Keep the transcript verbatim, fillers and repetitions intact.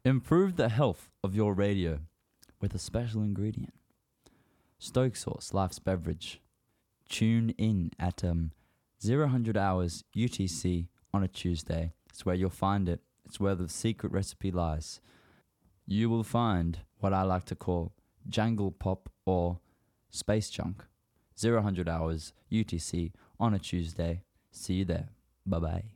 Improve the health of your radio with a special ingredient. Stoke Sauce, Life's Beverage. Tune in at um, zero hundred hours U T C on a Tuesday. It's where you'll find it. It's where the secret recipe lies. You will find what I like to call jangle pop or space junk. zero hundred hours U T C on a Tuesday. See you there. Bye-bye.